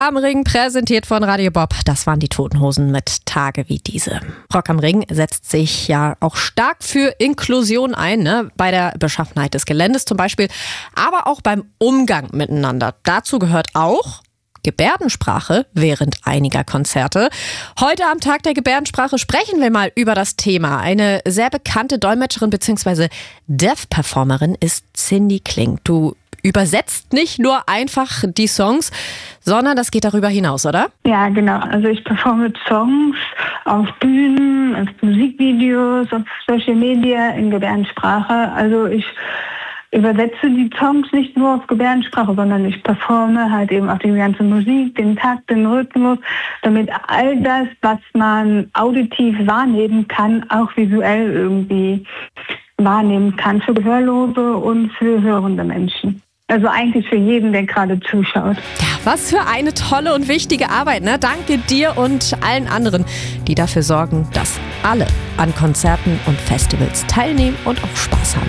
am Ring, präsentiert von Radio Bob. Das waren die Toten Hosen mit Tage wie diese. Rock am Ring setzt sich ja auch stark für Inklusion ein, ne? Bei der Beschaffenheit des Geländes zum Beispiel, aber auch beim Umgang miteinander. Dazu gehört auch Gebärdensprache während einiger Konzerte. Heute am Tag der Gebärdensprache sprechen wir mal über das Thema. Eine sehr bekannte Dolmetscherin bzw. Deaf-Performerin ist Cindy Kling. Du übersetzt nicht nur einfach die Songs, sondern das geht darüber hinaus, oder? Ja, genau. Also ich performe Songs auf Bühnen, auf Musikvideos, auf Social Media in Gebärdensprache. Also ich übersetze die Songs nicht nur auf Gebärdensprache, sondern ich performe halt eben auch die ganze Musik, den Takt, den Rhythmus, damit all das, was man auditiv wahrnehmen kann, auch visuell irgendwie wahrnehmen kann, für Gehörlose und für hörende Menschen. Also eigentlich für jeden, der gerade zuschaut. Ja, was für eine tolle und wichtige Arbeit, ne? Danke dir und allen anderen, die dafür sorgen, dass alle an Konzerten und Festivals teilnehmen und auch Spaß haben.